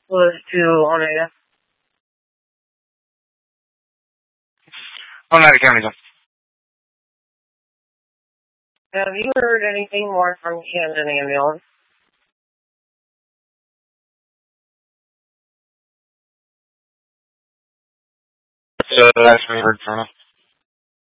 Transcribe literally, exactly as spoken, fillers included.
Was to Oneida. Oneida County. Have you heard anything more from Camden Ambulance? So that's what we heard from us.